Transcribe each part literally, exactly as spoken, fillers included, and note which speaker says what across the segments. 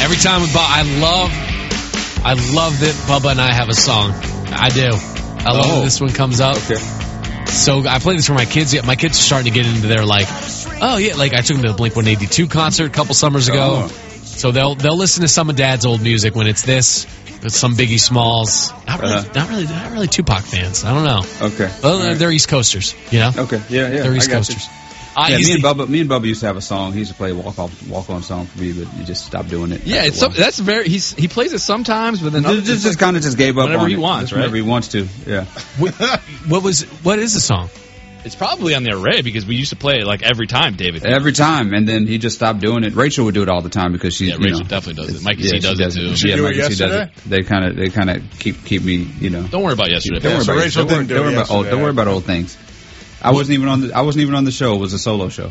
Speaker 1: Every time Bubba, I love, I love that Bubba and I have a song. I do. I love
Speaker 2: oh.
Speaker 1: that this one comes up.
Speaker 2: Okay.
Speaker 1: So I play this for my kids. Yeah, my kids are starting to get into their like, oh yeah, like I took them to the Blink one eighty-two concert a couple summers ago.
Speaker 2: Oh.
Speaker 1: So they'll they'll listen to some of Dad's old music when it's this, it's some Biggie Smalls. Not really,
Speaker 2: Uh-huh.
Speaker 1: not really, not really Tupac fans. I don't know.
Speaker 2: Okay.
Speaker 1: Well,
Speaker 2: All right.
Speaker 1: They're East Coasters, you know.
Speaker 2: Okay. Yeah, yeah.
Speaker 1: They're East
Speaker 2: I got
Speaker 1: Coasters.
Speaker 2: you.
Speaker 1: Uh,
Speaker 2: Yeah,
Speaker 1: he's
Speaker 2: me and
Speaker 1: the-
Speaker 2: Bubba, me and Bubba used to have a song. He used to play a walk off, walk on song for me, but he just stopped doing it.
Speaker 3: Yeah,
Speaker 2: after
Speaker 3: it's
Speaker 2: a while.
Speaker 3: some, that's very. He's he plays it sometimes, but then other-
Speaker 2: just, just, just kind of just gave up
Speaker 3: whenever
Speaker 2: on
Speaker 3: he
Speaker 2: it.
Speaker 3: wants,
Speaker 2: Just
Speaker 3: right?
Speaker 2: Whenever he wants to. Yeah.
Speaker 1: what, what was what is the song?
Speaker 3: it's probably on the array because we used to play it like every time, David.
Speaker 2: Every time, and then he just stopped doing it. Rachel would do it all the time because she's
Speaker 3: Yeah,
Speaker 2: you
Speaker 3: Rachel
Speaker 2: know,
Speaker 3: definitely does it.
Speaker 2: it's-
Speaker 3: Mikey
Speaker 2: yeah,
Speaker 3: C
Speaker 2: she
Speaker 3: does it too.
Speaker 2: Yeah,
Speaker 4: Did you do it
Speaker 2: Mikey C does it.
Speaker 4: yesterday?
Speaker 2: They kind of they kind of keep keep me you know.
Speaker 3: Don't worry about yesterday.
Speaker 2: Don't
Speaker 4: Yeah,
Speaker 2: worry
Speaker 4: so
Speaker 2: about
Speaker 4: Rachel
Speaker 2: don't worry,
Speaker 4: didn't do
Speaker 2: don't
Speaker 4: it
Speaker 2: worry about old,
Speaker 4: yesterday.
Speaker 2: don't worry about old things. I wasn't even on the I wasn't even on the show. It was a solo show.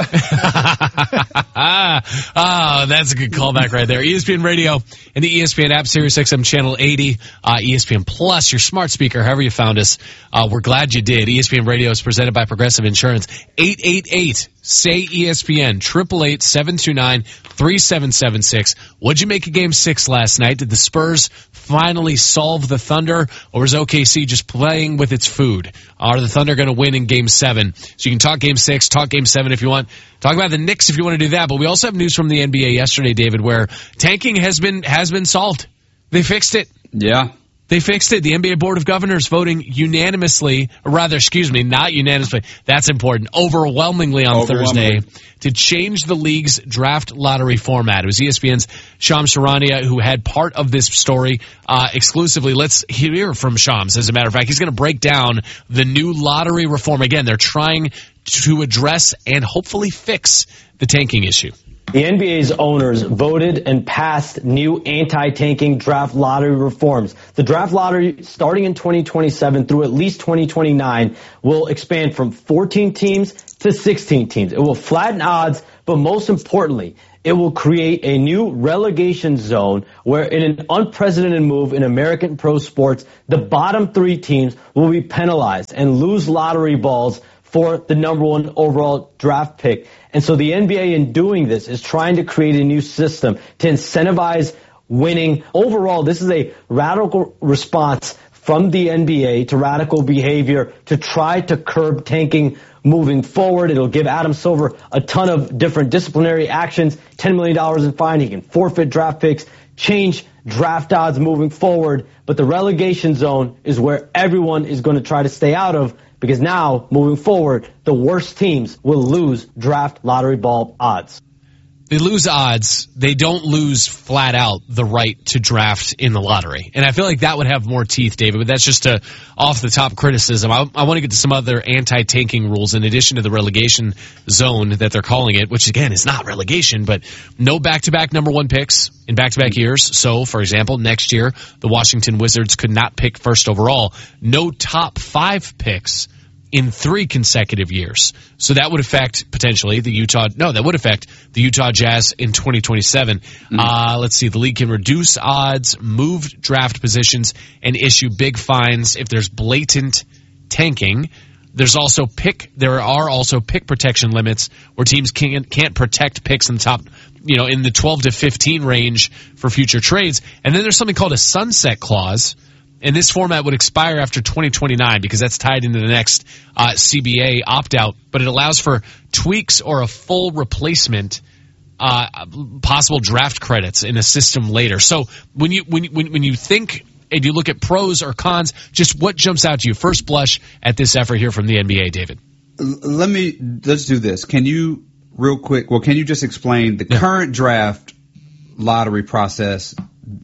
Speaker 1: Ah, that's a good callback right there. E S P N Radio and the E S P N app, Sirius X M Channel eighty, uh, E S P N Plus, your smart speaker, however you found us. Uh, we're glad you did. E S P N Radio is presented by Progressive Insurance. eight eight eight, say E S P N, eight eight eight, seven two nine, three seven seven six. What'd you make of game six last night? Did the Spurs finally solve the Thunder, or is O K C just playing with its food? Are the Thunder going to win in game seven? So you can talk game six, talk game seven if you want. Talk about the Knicks if you want to do that, but we also have news from the N B A yesterday, David, where tanking has been has been solved. They fixed it.
Speaker 2: Yeah.
Speaker 1: They fixed it. The N B A Board of Governors voting unanimously, or rather, excuse me, not unanimously, that's important, overwhelmingly on
Speaker 2: Overwhelmingly.
Speaker 1: Thursday to change the league's draft lottery format. It was E S P N's Shams Charania who had part of this story uh, exclusively. Let's hear from Shams, as a matter of fact. He's going to break down the new lottery reform. Again, they're trying to address and hopefully fix the tanking issue.
Speaker 5: The N B A's owners voted and passed new anti-tanking draft lottery reforms. The draft lottery, starting in twenty twenty-seven through at least twenty twenty-nine, will expand from fourteen teams to sixteen teams. It will flatten odds, but most importantly, it will create a new relegation zone where, in an unprecedented move in American pro sports, the bottom three teams will be penalized and lose lottery balls for the number one overall draft pick. And so the N B A, in doing this, is trying to create a new system to incentivize winning. Overall, this is a radical response from the N B A to radical behavior to try to curb tanking moving forward. It'll give Adam Silver a ton of different disciplinary actions, ten million dollars in fine. He can forfeit draft picks, change draft odds moving forward. But the relegation zone is where everyone is going to try to stay out of, because now, moving forward, the worst teams will lose draft lottery ball odds.
Speaker 1: They lose odds. They don't lose flat out the right to draft in the lottery. And I feel like that would have more teeth, David, but that's just a off-the-top criticism. I, I want to get to some other anti-tanking rules in addition to the relegation zone that they're calling it, which, again, is not relegation, but no back-to-back number one picks in back-to-back years. So, for example, next year, the Washington Wizards could not pick first overall. No top five picks in three consecutive years. So that would affect potentially the Utah, no, that would affect the Utah Jazz in twenty twenty-seven. Mm-hmm. Uh, let's see, the league can reduce odds, move draft positions, and issue big fines if there's blatant tanking. There's also pick, there are also pick protection limits where teams can't, can't protect picks in the top, you know, in the twelve to fifteen range for future trades. And then there's something called a sunset clause. And this format would expire after twenty twenty-nine because that's tied into the next uh, C B A opt-out. But it allows for tweaks or a full replacement, uh, possible draft credits in a system later. So when you when when when you think and you look at pros or cons, just what jumps out to you first blush at this effort here from the N B A, David?
Speaker 2: Let me let's do this. Can you real quick? Well, can you just explain the yeah. current draft lottery process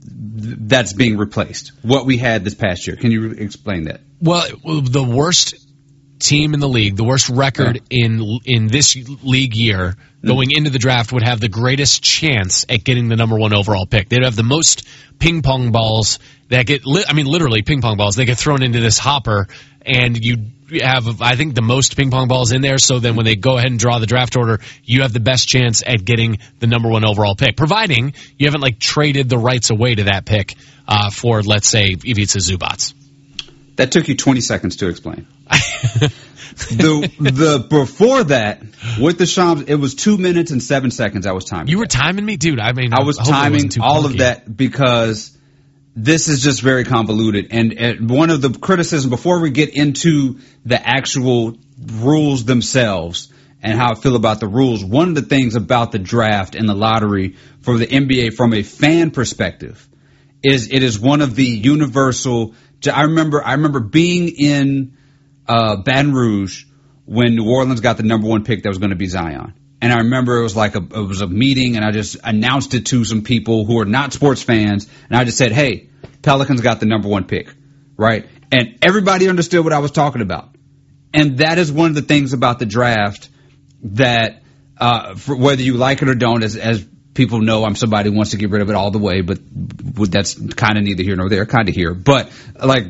Speaker 2: that's being replaced, what we had this past year? Can you explain that?
Speaker 1: Well, the worst team in the league, the worst record yeah. in in this league year going mm. into the draft would have the greatest chance at getting the number one overall pick. They'd have the most ping pong balls that get, li- I mean, literally ping pong balls. They get thrown into this hopper, and you have, I think, the most ping pong balls in there. So then when they go ahead and draw the draft order, you have the best chance at getting the number one overall pick, providing you haven't like traded the rights away to that pick uh, for, let's say, Ivica Zubats.
Speaker 2: That took you twenty seconds to explain. the the before that with the Shams, it was two minutes and seven seconds. I was timing.
Speaker 1: You were timing me, dude. I mean,
Speaker 2: I was
Speaker 1: I hope it
Speaker 2: timing
Speaker 1: wasn't too
Speaker 2: all
Speaker 1: clunky.
Speaker 2: of that because this is just very convoluted. And, and one of the criticisms before we get into the actual rules themselves and how I feel about the rules, one of the things about the draft and the lottery for the N B A from a fan perspective is it is one of the universal. I remember I remember being in uh, Baton Rouge when New Orleans got the number one pick that was going to be Zion. And I remember it was like a, it was a meeting and I just announced it to some people who are not sports fans. And I just said, hey, Pelicans got the number one pick, right? And everybody understood what I was talking about. And that is one of the things about the draft that, uh, for whether you like it or don't, as, as people know, I'm somebody who wants to get rid of it all the way, but that's kind of neither here nor there, kind of here. But like,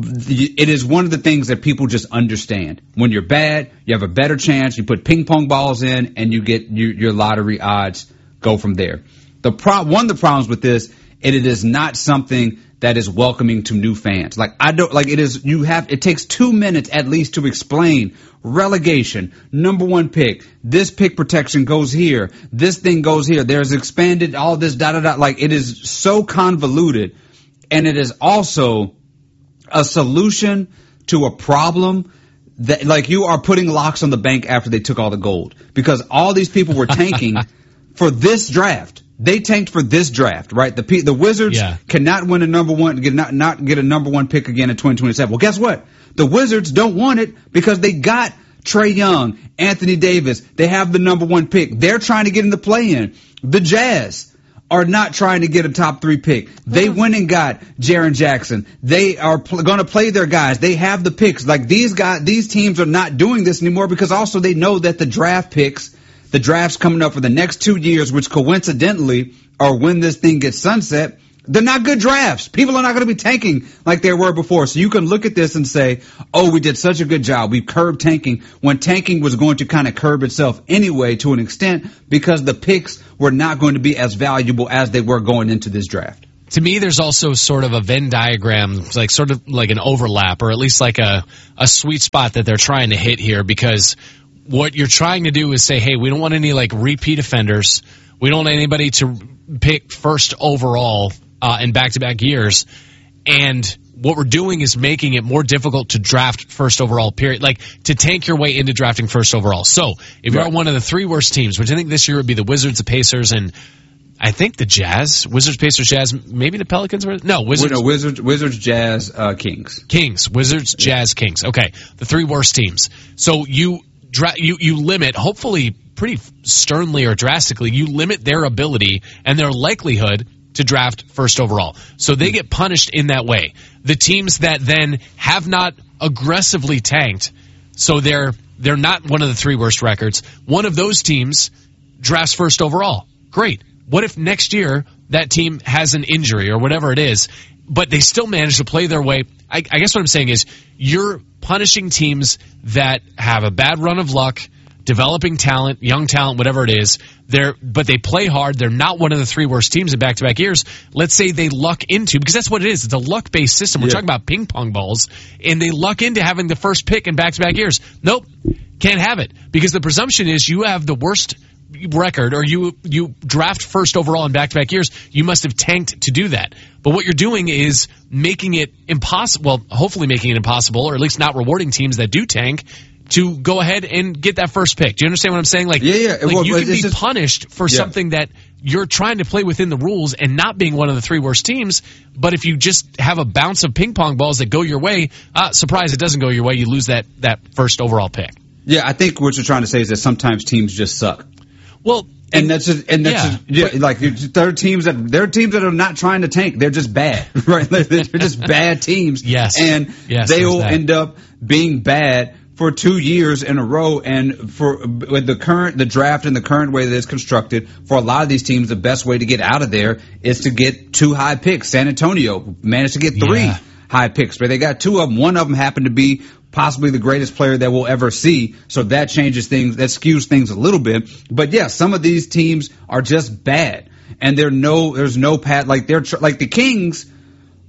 Speaker 2: it is one of the things that people just understand. When you're bad, you have a better chance. You put ping pong balls in, and you get your, your lottery odds go from there. The pro- one of the problems with this, it, it is not something that is welcoming to new fans. Like I don't like it is. You have it takes two minutes at least to explain relegation, number one pick. This pick protection goes here. This thing goes here. There's expanded all this da da da. Like it is so convoluted, and it is also a solution to a problem that, like, you are putting locks on the bank after they took all the gold because all these people were tanking for this draft. They tanked for this draft, right? The the Wizards
Speaker 1: yeah.
Speaker 2: cannot win a number one, get not not get a number one pick again in twenty twenty-seven. Well, guess what? The Wizards don't want it because they got Trae Young, Anthony Davis. They have the number one pick. They're trying to get in the play-in. The Jazz are not trying to get a top three pick. They went and got Jaren Jackson. They are pl- going to play their guys. They have the picks. Like these guys, these teams are not doing this anymore because also they know that the draft picks, the drafts coming up for the next two years, which coincidentally are when this thing gets sunset, they're not good drafts. People are not going to be tanking like they were before. So you can look at this and say, oh, we did such a good job. We curbed tanking when tanking was going to kind of curb itself anyway to an extent because the picks were not going to be as valuable as they were going into this draft.
Speaker 1: To me, there's also sort of a Venn diagram, like sort of like an overlap or at least like a, a sweet spot that they're trying to hit here because what you're trying to do is say, hey, we don't want any like repeat offenders. We don't want anybody to pick first overall Uh, in back-to-back years, and what we're doing is making it more difficult to draft first overall, period, like to tank your way into drafting first overall. So if you're
Speaker 2: right.
Speaker 1: one of the three worst teams, which I think this year would be the Wizards, the Pacers, and I think the Jazz, Wizards, Pacers, Jazz, maybe the Pelicans were, no, Wizards.
Speaker 2: No, Wizards, Wizards, Jazz, uh, Kings.
Speaker 1: Kings, Wizards, Jazz, Kings. Okay, the three worst teams. So you dra- you you limit, hopefully pretty sternly or drastically, you limit their ability and their likelihood to draft first overall. So they get punished in that way. The teams that then have not aggressively tanked, so they're they're not one of the three worst records, one of those teams drafts first overall. Great. What if next year that team has an injury or whatever it is, but they still manage to play their way? I, I guess what I'm saying is you're punishing teams that have a bad run of luck, developing talent, young talent, whatever it is, they're, but they play hard. They're not one of the three worst teams in back-to-back years. Let's say they luck into, because that's what it is. It's a luck-based system. We're
Speaker 2: yeah.
Speaker 1: talking about ping pong balls, and they luck into having the first pick in back-to-back years. Nope, can't have it, because the presumption is you have the worst record, or you you draft first overall in back-to-back years. You must have tanked to do that. But what you're doing is making it impossible, well, hopefully making it impossible, or at least not rewarding teams that do tank, to go ahead and get that first pick. Do you understand what I'm saying? Like,
Speaker 2: yeah, yeah.
Speaker 1: like
Speaker 2: well,
Speaker 1: you can be
Speaker 2: just,
Speaker 1: punished for
Speaker 2: yeah.
Speaker 1: something that you're trying to play within the rules and not being one of the three worst teams. But if you just have a bounce of ping pong balls that go your way, uh, surprise, it doesn't go your way. You lose that, that first overall pick.
Speaker 2: Yeah, I think what you're trying to say is that sometimes teams just suck.
Speaker 1: Well,
Speaker 2: and, and that's just, and that's
Speaker 1: yeah,
Speaker 2: just, yeah,
Speaker 1: but,
Speaker 2: like there are teams that there are teams that are not trying to tank. They're just bad, right? They're just bad teams.
Speaker 1: Yes,
Speaker 2: and
Speaker 1: yes,
Speaker 2: they will
Speaker 1: that.
Speaker 2: end up being bad for two years in a row. And for with the current, the draft and the current way that it's constructed, for a lot of these teams, the best way to get out of there is to get two high picks. San Antonio managed to get three
Speaker 1: yeah.
Speaker 2: high picks, but they got two of them. One of them happened to be possibly the greatest player that we'll ever see. So that changes things, that skews things a little bit. But yeah, some of these teams are just bad. And there no, there's no pat, like they're, like the Kings,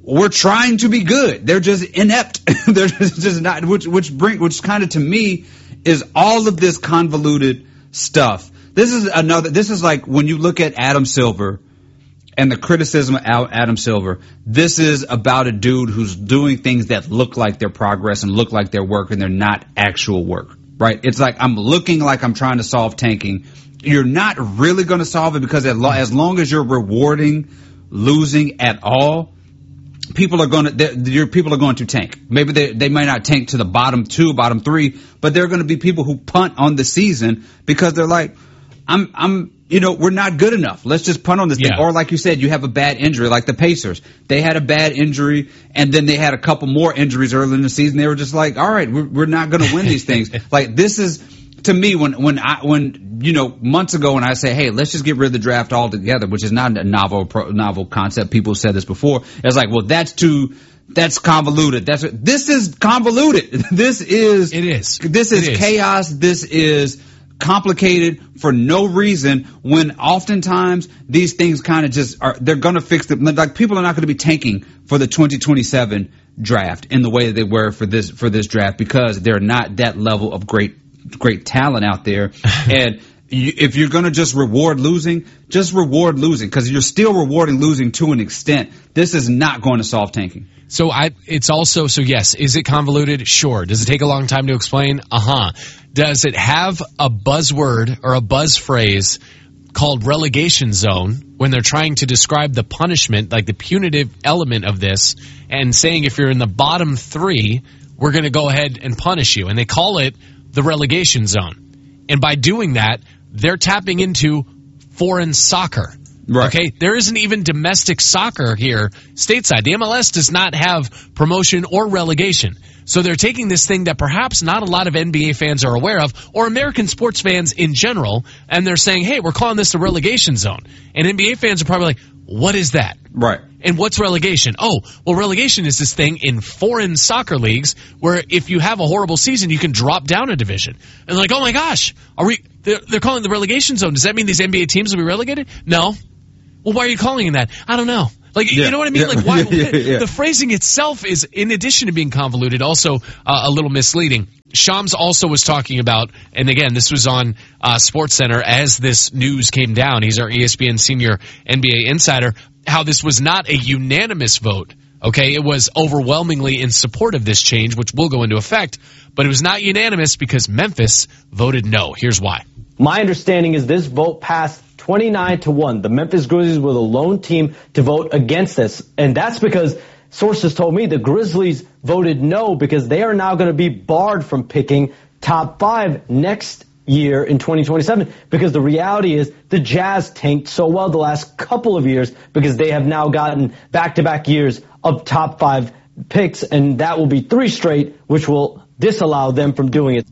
Speaker 2: we're trying to be good. They're just inept. They're just, just not, which, which bring, which kind of to me is all of this convoluted stuff. This is another, this is like when you look at Adam Silver and the criticism of Adam Silver, this is about a dude who's doing things that look like their progress and look like their work and they're not actual work, right? It's like I'm looking like I'm trying to solve tanking. You're not really going to solve it because as long as you're rewarding losing at all, people are going to, your people are going to tank. Maybe they they may not tank to the bottom two, bottom three, but there are going to be people who punt on the season because they're like, I'm I'm you know, we're not good enough. Let's just punt on this
Speaker 1: yeah.
Speaker 2: thing. Or like you said, you have a bad injury, like the Pacers. They had a bad injury, and then they had a couple more injuries early in the season. They were just like, all right, we're, we're not going to win these things. Like this is, to me, when when I when you know months ago when I say, hey, let's just get rid of the draft altogether, which is not a novel pro, novel concept. People said this before. It's like, well, that's too. That's convoluted. That's what, this is convoluted. This is
Speaker 1: it is.
Speaker 2: This is,
Speaker 1: it is
Speaker 2: chaos. This is complicated for no reason, when oftentimes these things kind of just are, they're going to fix them. Like people are not going to be tanking for the twenty twenty-seven draft in the way that they were for this, for this draft, because they're not that level of great, great talent out there. And you, if you're going to just reward losing, just reward losing, because you're still rewarding losing to an extent. This is not going to solve tanking.
Speaker 1: So I, it's also, so yes, is it convoluted? Sure. Does it take a long time to explain? Uh-huh. Does it have a buzzword or a buzz phrase called relegation zone when they're trying to describe the punishment, like the punitive element of this, and saying if you're in the bottom three, we're going to go ahead and punish you. And they call it the relegation zone. And by doing that, they're tapping into foreign soccer. Right. Okay, there isn't even domestic soccer here stateside. The M L S does not have promotion or relegation. So they're taking this thing that perhaps not a lot of N B A fans are aware of, or American sports fans in general, and they're saying, hey, we're calling this the relegation zone. And N B A fans are probably like, what is that?
Speaker 2: Right.
Speaker 1: And what's relegation? Oh, well, relegation is this thing in foreign soccer leagues where if you have a horrible season, you can drop down a division. And like, oh my gosh, are we? They're, they're calling it the relegation zone. Does that mean these N B A teams will be relegated? No. Well, why are you calling it that? I don't know. Like, yeah, you know what I mean? Yeah. Like, why? yeah, yeah. The phrasing itself is, in addition to being convoluted, also uh, a little misleading. Shams also was talking about, and again, this was on uh, SportsCenter as this news came down. He's our E S P N senior N B A insider. How this was not a unanimous vote. Okay, it was overwhelmingly in support of this change, which will go into effect, but it was not unanimous because Memphis voted no. Here's why.
Speaker 5: My understanding is this vote passed twenty-nine to one. The Memphis Grizzlies were the lone team to vote against this. And that's because sources told me the Grizzlies voted no because they are now going to be barred from picking top five next year in twenty twenty-seven, because the reality is the Jazz tanked so well the last couple of years because they have now gotten back-to-back years of top five picks, and that will be three straight, which will disallow them from doing it.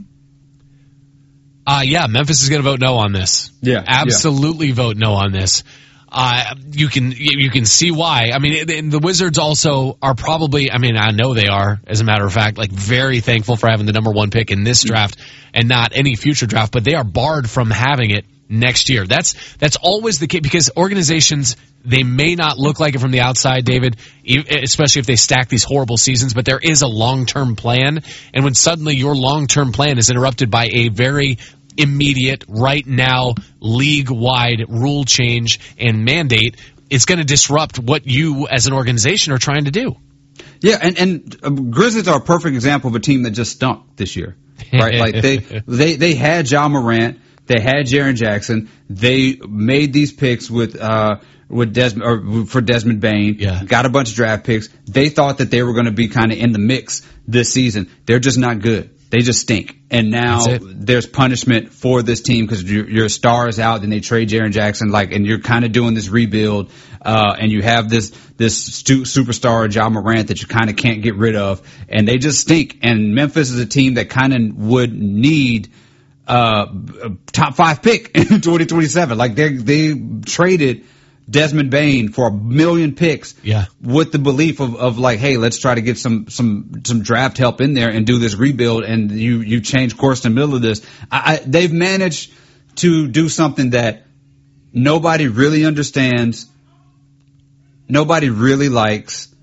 Speaker 1: Uh, yeah, Memphis is going to vote no on this.
Speaker 2: Yeah,
Speaker 1: absolutely
Speaker 2: yeah.
Speaker 1: vote no on this. Uh, you can you can see why. I mean, and the Wizards also are probably, I mean, I know they are, as a matter of fact, like very thankful for having the number one pick in this draft and not any future draft, but they are barred from having it next year. That's that's always the case because organizations, they may not look like it from the outside, David, especially if they stack these horrible seasons, but there is a long-term plan. And when suddenly your long-term plan is interrupted by a very immediate, right now, league-wide rule change and mandate, it's going to disrupt what you as an organization are trying to do.
Speaker 2: Yeah, and, and uh, Grizzlies are a perfect example of a team that just stunk this year. Right? Like they, they, they had Ja Morant. They had Jaren Jackson. They made these picks with uh, with Desmond or for Desmond Bane.
Speaker 1: Yeah.
Speaker 2: Got a bunch of draft picks. They thought that they were going to be kind of in the mix this season. They're just not good. They just stink. And now there's punishment for this team because your, your star is out. Then they trade Jaren Jackson, like, and you're kind of doing this rebuild. Uh, and you have this this stu- superstar Ja Morant that you kind of can't get rid of, and they just stink. And Memphis is a team that kind of would need uh, a top five pick in twenty twenty-seven. Like they they traded Desmond Bane for a million picks,
Speaker 1: yeah,
Speaker 2: with the belief of, of like, hey, let's try to get some some some draft help in there and do this rebuild. And you you change course in the middle of this. I, I, they've managed to do something that nobody really understands, nobody really likes,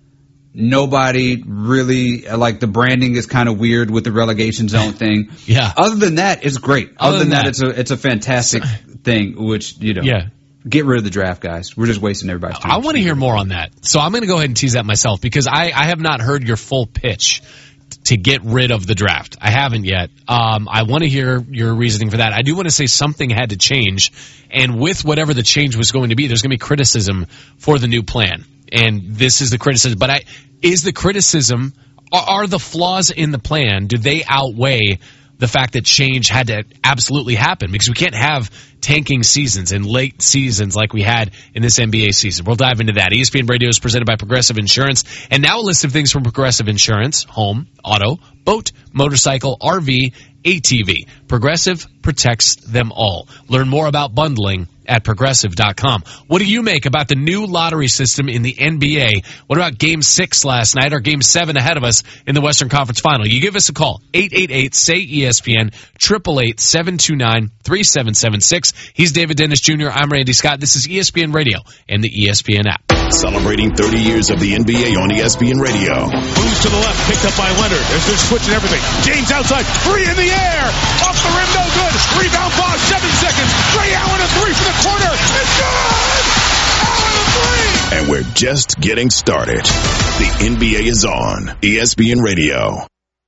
Speaker 2: Nobody really, like, the branding is kind of weird with the relegation zone thing.
Speaker 1: Yeah.
Speaker 2: Other than that, it's great. Other,
Speaker 1: Other
Speaker 2: than,
Speaker 1: than
Speaker 2: that,
Speaker 1: that,
Speaker 2: it's a it's a fantastic thing, which, you know.
Speaker 1: Yeah.
Speaker 2: Get rid of the draft, guys. We're just wasting everybody's time.
Speaker 1: I want to hear more on that. So I'm going to go ahead and tease that myself because I, I have not heard your full pitch to get rid of the draft. I haven't yet. Um, I want to hear your reasoning for that. I do want to say something had to change, and with whatever the change was going to be, there's going to be criticism for the new plan. And this is the criticism. But I, is the criticism, are, are the flaws in the plan, do they outweigh the fact that change had to absolutely happen? Because we can't have tanking seasons and late seasons like we had in this N B A season. We'll dive into that. E S P N Radio is presented by Progressive Insurance. And now a list of things from Progressive Insurance: home, auto, boat, motorcycle, R V, A T V. Progressive protects them all. Learn more about bundling at progressive dot com. What do you make about the new lottery system in the N B A? What about Game six last night or Game seven ahead of us in the Western Conference Final? You give us a call, eight eight eight, S A Y, E S P N, eight eight eight, seven two nine, three seven seven six. He's David Dennis Junior I'm Randy Scott. This is E S P N Radio and the E S P N app.
Speaker 4: Celebrating thirty years of the N B A on E S P N Radio.
Speaker 6: Moves to the left, picked up by Leonard. There's their switch and everything. James outside, three in the air. Off the rim, no good. Rebound, Bosch, seven seconds. Ray Allen, a three from the corner. It's good! Allen, a three!
Speaker 4: And we're just getting started. The N B A is on E S P N Radio.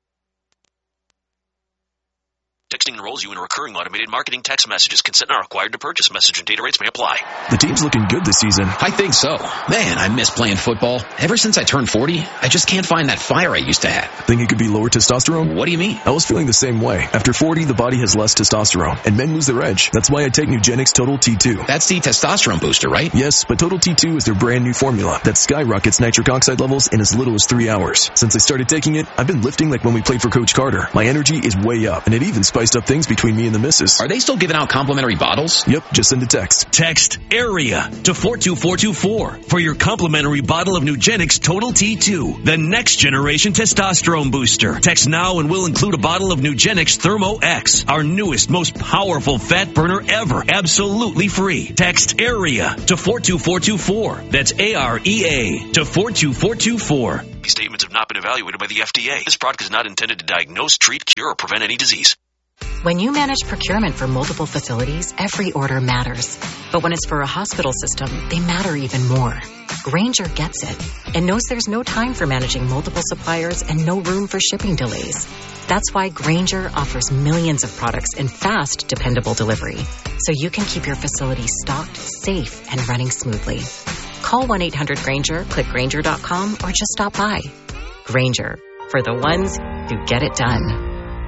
Speaker 7: Texting enrolls you in a recurring automated marketing text messages. Consent not required to purchase. Message and data rates may apply.
Speaker 8: The team's looking good this season.
Speaker 9: I think so. Man, I miss playing football. Ever since I turned forty, I just can't find that fire I used to have.
Speaker 8: Think it could be lower testosterone?
Speaker 9: What do you mean?
Speaker 8: I was feeling the same way. After forty, the body has less testosterone, and men lose their edge. That's why I take Nugenix Total T two.
Speaker 9: That's the testosterone booster, right?
Speaker 8: Yes, but Total T two is their brand new formula that skyrockets nitric oxide levels in as little as three hours. Since I started taking it, I've been lifting like when we played for Coach Carter. My energy is way up, and it even spiced up things between me and the missus.
Speaker 9: Are they still giving out complimentary bottles?
Speaker 8: Yep, just send a text.
Speaker 10: Text AREA to four two four two four for your complimentary bottle of Nugenix Total T two, the next generation testosterone booster. Text now and we'll include a bottle of Nugenix Thermo X, our newest, most powerful fat burner ever, absolutely free. Text AREA to four two four two four. That's A R E A to four two four two four.
Speaker 7: These statements have not been evaluated by the F D A. This product is not intended to diagnose, treat, cure, or prevent any disease.
Speaker 11: When you manage procurement for multiple facilities, every order matters. But when it's for a hospital system, they matter even more. Grainger gets it and knows there's no time for managing multiple suppliers and no room for shipping delays. That's why Grainger offers millions of products in fast, dependable delivery, so you can keep your facility stocked, safe, and running smoothly. Call one eight hundred Grainger, click Grainger dot com, or just stop by. Grainger, for the ones who get it done.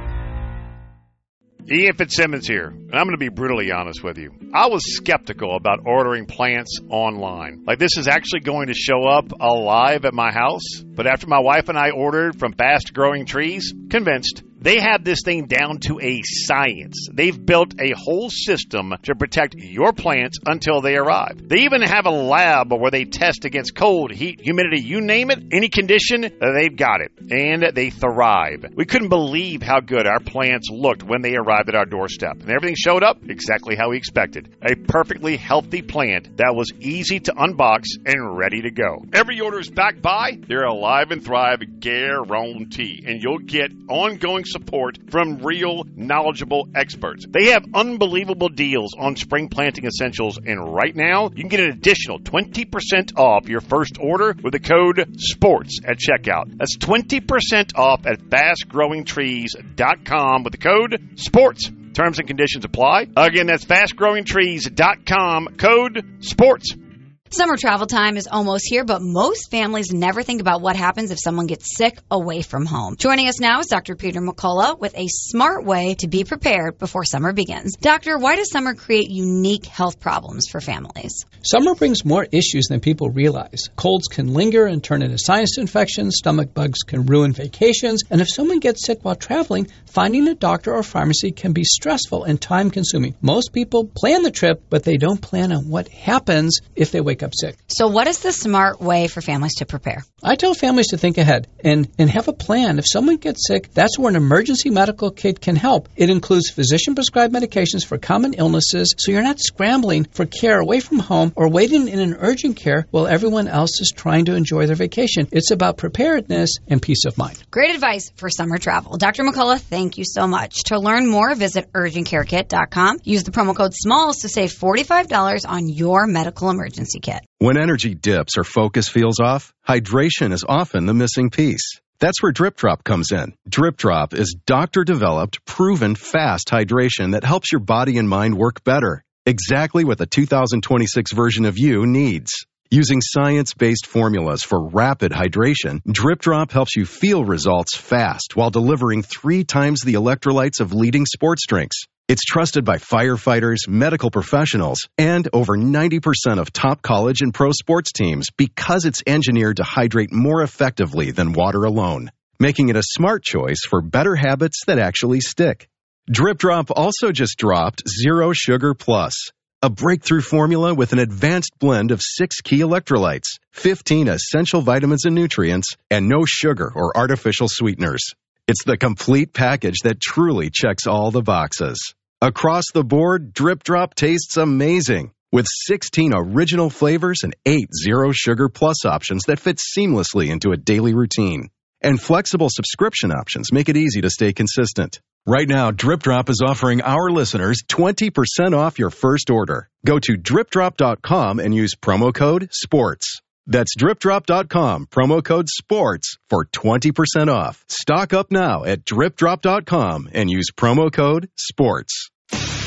Speaker 6: Ian Fitzsimmons here, and I'm going to be brutally honest with you. I was skeptical about ordering plants online. Like, this is actually going to show up alive at my house. But after my wife and I ordered from Fast Growing Trees, convinced. They have this thing down to a science. They've built a whole system to protect your plants until they arrive. They even have a lab where they test against cold, heat, humidity, you name it, any condition, they've got it. And they thrive. We couldn't believe how good our plants looked when they arrived at our doorstep. And everything showed up exactly how we expected. A perfectly healthy plant that was easy to unbox and ready to go. Every order is backed by their Alive and Thrive guarantee. And you'll get ongoing support from real, knowledgeable experts. They have unbelievable deals on spring planting essentials, and right now, you can get an additional twenty percent off your first order with the code SPORTS at checkout. That's twenty percent off at fast growing trees dot com with the code SPORTS. Terms and conditions apply. Again, that's fast growing trees dot com, code SPORTS.
Speaker 12: Summer travel time is almost here, but most families never think about what happens if someone gets sick away from home. Joining us now is Doctor Peter McCullough with a smart way to be prepared before summer begins. Doctor, why does summer create unique health problems for families?
Speaker 13: Summer brings more issues than people realize. Colds can linger and turn into sinus infections, stomach bugs can ruin vacations, and if someone gets sick while traveling, finding a doctor or pharmacy can be stressful and time-consuming. Most people plan the trip, but they don't plan on what happens if they wake wake up sick.
Speaker 12: So what is the smart way for families to prepare?
Speaker 13: I tell families to think ahead and, and have a plan. If someone gets sick, that's where an emergency medical kit can help. It includes physician-prescribed medications for common illnesses, so you're not scrambling for care away from home or waiting in an urgent care while everyone else is trying to enjoy their vacation. It's about preparedness and peace of mind.
Speaker 12: Great advice for summer travel. Doctor McCullough, thank you so much. To learn more, visit urgent care kit dot com. Use the promo code SMALLS to save forty-five dollars on your medical emergency kit.
Speaker 14: When energy dips or focus feels off, hydration is often the missing piece. That's where Drip Drop comes in. Drip Drop is doctor-developed, proven fast hydration that helps your body and mind work better. Exactly what the two thousand twenty-six version of you needs. Using science-based formulas for rapid hydration, Drip Drop helps you feel results fast while delivering three times the electrolytes of leading sports drinks. It's trusted by firefighters, medical professionals, and over ninety percent of top college and pro sports teams because it's engineered to hydrate more effectively than water alone, making it a smart choice for better habits that actually stick. Drip Drop also just dropped Zero Sugar Plus, a breakthrough formula with an advanced blend of six key electrolytes, fifteen essential vitamins and nutrients, and no sugar or artificial sweeteners. It's the complete package that truly checks all the boxes. Across the board, Drip Drop tastes amazing, with sixteen original flavors and eight Zero Sugar Plus options that fit seamlessly into a daily routine. And flexible subscription options make it easy to stay consistent. Right now, Drip Drop is offering our listeners twenty percent off your first order. Go to drip drop dot com and use promo code SPORTS. That's drip drop dot com, promo code SPORTS for twenty percent off. Stock up now at drip drop dot com and use promo code SPORTS.